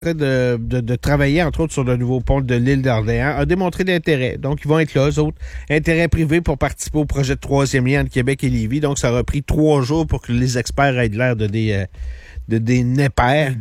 de travailler, entre autres, sur le nouveau pont de l'île d'Orléans, a démontré l'intérêt. Donc, ils vont être là, eux autres. Intérêt privé pour participer au projet de troisième lien entre Québec et Lévis. Donc, ça aura pris 3 jours pour que les experts aient l'air de des népères.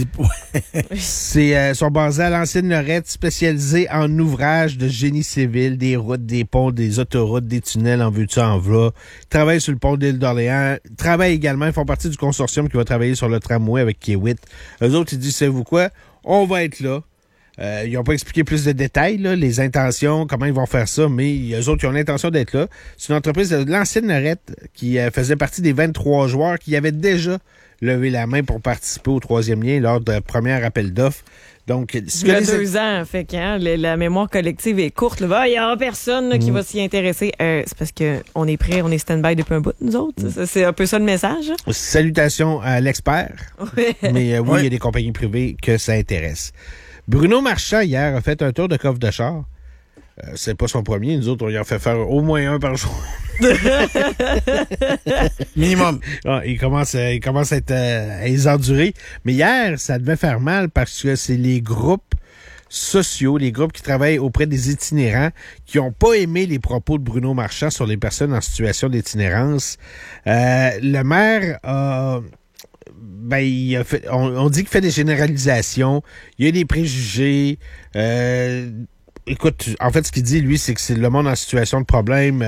Sont basés à l'ancienne Lorette, spécialisés en ouvrages de génie civil, des routes, des ponts, des autoroutes, des tunnels en veux-tu en v'là. Ils travaillent sur le pont de l'île d'Orléans. Ils travaillent également, ils font partie du consortium qui va travailler sur le tramway avec Kiewit. Eux autres, ils disent, savez-vous quoi? On va être là. Ils n'ont pas expliqué plus de détails, là, les intentions, comment ils vont faire ça, mais eux autres, ils ont l'intention d'être là. C'est une entreprise de l'ancienne Lorette qui faisait partie des 23 joueurs qui avaient déjà levé la main pour participer au troisième lien lors de premier appel d'offres. Donc, il y a 2 ans, fait que la mémoire collective est courte. Il n'y aura personne là, qui va s'y intéresser. C'est parce qu'on est prêts, on est stand-by depuis un bout, nous autres. C'est un peu ça le message. Salutations à l'expert. Ouais. Mais oui, il y a des compagnies privées que ça intéresse. Bruno Marchand, hier, a fait un tour de coffre de char. C'est pas son premier. Nous autres, on y en fait faire au moins un par jour. Minimum. Il commence à être à les endurer. Mais hier, ça devait faire mal parce que c'est les groupes sociaux, les groupes qui travaillent auprès des itinérants, qui n'ont pas aimé les propos de Bruno Marchand sur les personnes en situation d'itinérance. Le maire a... on dit qu'il fait des généralisations, il y a des préjugés. Écoute, en fait, ce qu'il dit, lui, c'est que c'est le monde en situation de problème.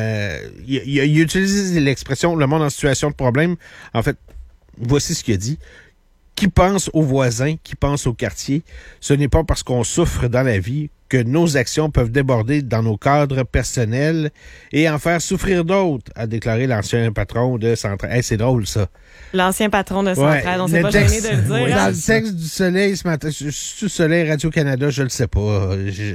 Il utilise l'expression « le monde en situation de problème ». En fait, voici ce qu'il a dit. Qui pense aux voisins, qui pense au quartier, ce n'est pas parce qu'on souffre dans la vie que nos actions peuvent déborder dans nos cadres personnels et en faire souffrir d'autres, a déclaré l'ancien patron de Centraide. Hey, c'est drôle, ça. L'ancien patron de Centraide, on s'est pas gêné de le dire. Oui, dans le texte du Soleil ce matin, sous Soleil, Radio-Canada, je le sais pas.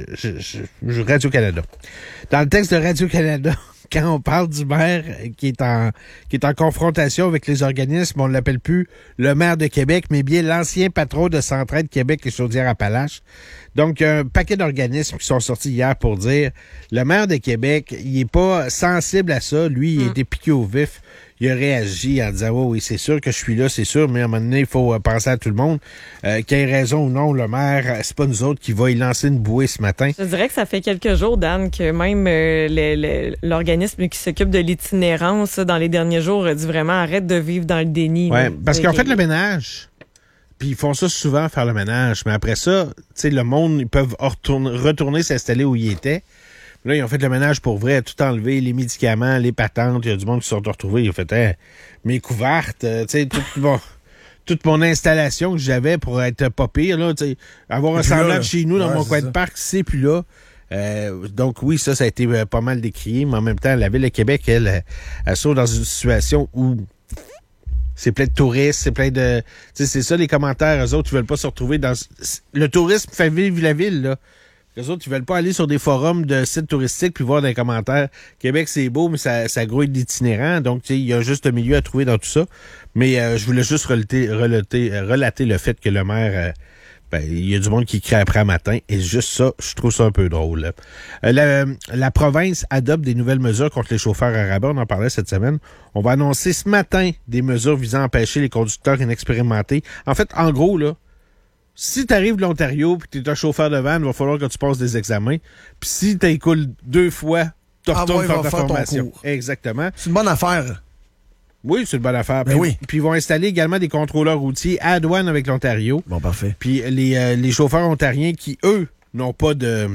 Radio-Canada. Dans le texte de Radio-Canada, quand on parle du maire qui est en confrontation avec les organismes, on ne l'appelle plus le maire de Québec, mais bien l'ancien patron de Centraide Québec et Chaudière-Appalaches. Donc, il y a un paquet d'organismes qui sont sortis hier pour dire le maire de Québec, il est pas sensible à ça. Lui, il a été piqué au vif. Il a réagi en disant oui, c'est sûr que je suis là, c'est sûr, mais à un moment donné, il faut penser à tout le monde. Qu'il ait raison ou non, le maire, c'est pas nous autres qui va y lancer une bouée ce matin. Je dirais que ça fait quelques jours, Dan, que même l'organisme qui s'occupe de l'itinérance dans les derniers jours a dit vraiment arrête de vivre dans le déni. Oui, parce qu'ils ont fait le ménage. Puis ils font ça souvent, faire le ménage. Mais après ça, tu sais, le monde, ils peuvent retourner s'installer où ils étaient. Là, ils ont fait le ménage pour vrai, tout enlevé, les médicaments, les patentes. Il y a du monde qui se sont retrouvés. Ils ont fait mes couvertes, tu sais, toute mon installation que j'avais pour être pas pire, là, tu sais, avoir un semblable chez nous dans mon coin de parc, c'est plus là. Donc oui, ça a été pas mal décrié, mais en même temps, la Ville de Québec, elle saute dans une situation où c'est plein de touristes, c'est plein de... Tu sais, c'est ça les commentaires, eux autres, ils veulent pas se retrouver dans... Le tourisme fait vivre la ville, là. Eux autres, ils veulent pas aller sur des forums de sites touristiques puis voir dans les commentaires Québec, c'est beau, mais ça grouille d'itinérants. Donc, tu sais, il y a juste un milieu à trouver dans tout ça. Mais je voulais juste relater le fait que le maire... il y a du monde qui crie après matin. Et juste ça, je trouve ça un peu drôle. La province adopte des nouvelles mesures contre les chauffeurs à rabais. On en parlait cette semaine. On va annoncer ce matin des mesures visant à empêcher les conducteurs inexpérimentés. En fait, en gros, là, si tu arrives de l'Ontario et que tu es un chauffeur de van, il va falloir que tu passes des examens. Puis si tu écoules 2 fois, tu retournes faire ta formation. Exactement. C'est une bonne affaire. Oui, c'est une bonne affaire. Ben puis ils vont installer également des contrôleurs routiers à la douane avec l'Ontario. Bon, parfait. Puis les chauffeurs ontariens qui, eux, n'ont pas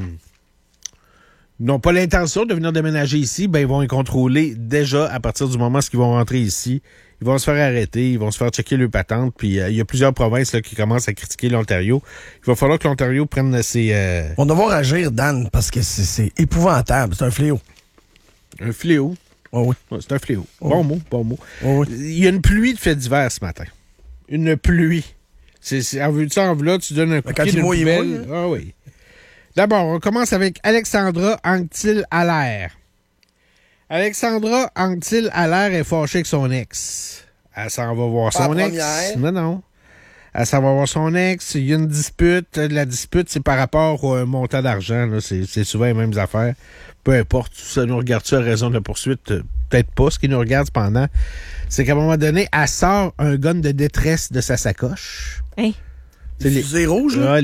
l'intention de venir déménager ici, ben ils vont les contrôler déjà à partir du moment où ils vont rentrer ici. Ils vont se faire arrêter, ils vont se faire checker leur patente, puis il y a plusieurs provinces là, qui commencent à critiquer l'Ontario. Il va falloir que l'Ontario prenne ses... On va devoir agir, Dan, parce que c'est épouvantable. C'est un fléau. Un fléau? Oh oui. Ouais, c'est un fléau. Oh. Bon mot. Oh oui. Il y a une pluie de faits divers ce matin. Une pluie. En vue de ça, en vue là, tu donnes un coup de pied d'une poubelle. Ah oui. D'abord, on commence avec Alexandra Anctil-Allaire. Alexandra Anctil-Allaire est fâchée avec son ex. Elle s'en va voir son ex. Non. Elle s'en va voir son ex. Il y a une dispute. La dispute, c'est par rapport au montant d'argent. Là. C'est souvent les mêmes affaires. Peu importe. Ça nous regarde-tu à raison de la poursuite? Peut-être pas. Ce qui nous regarde, cependant, c'est qu'à un moment donné, elle sort un gun de détresse de sa sacoche. Hein? Les fusées rouges, là? Ouais,